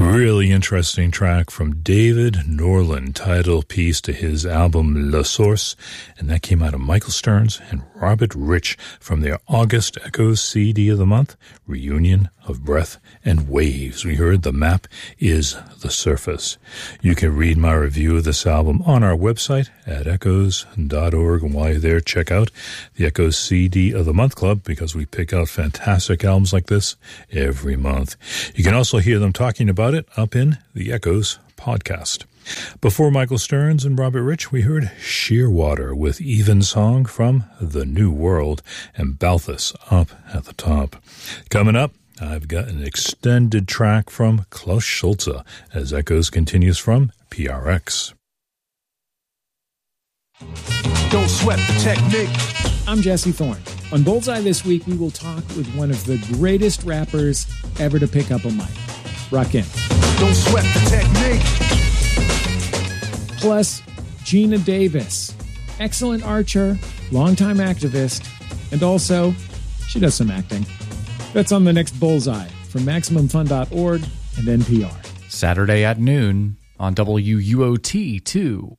Really interesting track from David Norland, title piece to his album La Source, and that came out of Michael Stearns and Robert Rich from their August Echoes CD of the Month, Reunion of Breath and Waves. We heard The Map is the Surface. You can read my review of this album on our website at echoes.org, and while you're there, check out the Echoes CD of the Month Club, because we pick out fantastic albums like this every month. You can also hear them talking about it up in the Echoes podcast. Before Michael Stearns and Robert Rich, we heard Shearwater with Evensong from The New World, and Balthus up at the top. Coming up, I've got an extended track from Klaus Schulze as Echoes continues from PRX. Don't sweat the technique. I'm Jesse Thorne. On Bullseye this week, we will talk with one of the greatest rappers ever to pick up a mic, Rakim. Don't sweat the technique. Plus, Gina Davis, excellent archer, longtime activist, and also, she does some acting. That's on the next Bullseye from MaximumFun.org and NPR. Saturday at noon on WUOT 2.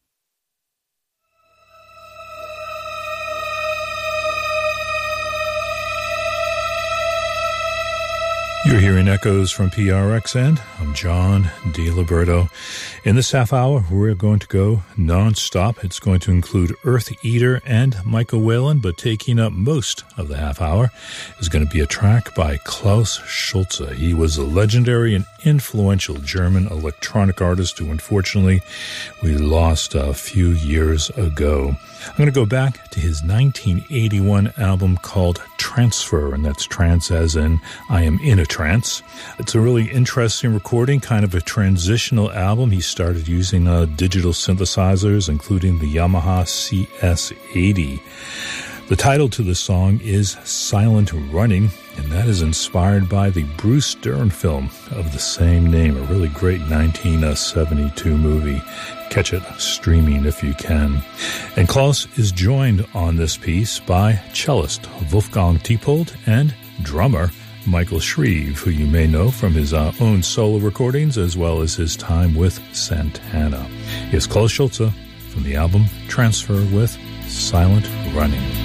You're hearing Echoes from PRX, and I'm John DiLiberto. In this half hour, we're going to go non-stop. It's going to include Earth Eater and Michael Whalen, but taking up most of the half hour is going to be a track by Klaus Schulze. He was a legendary and influential German electronic artist who, unfortunately, we lost a few years ago. I'm going to go back to his 1981 album called Transfer, and that's trance as in I am in a trance. It's a really interesting recording, kind of a transitional album. He started using digital synthesizers, including the Yamaha CS80. The title to the song is Silent Running, and that is inspired by the Bruce Dern film of the same name, a really great 1972 movie. Catch it streaming if you can. And Klaus is joined on this piece by cellist Wolfgang Tiepold and drummer Michael Shreve, who you may know from his own solo recordings as well as his time with Santana. Here's Klaus Schulze from the album Transfer with Silent Running.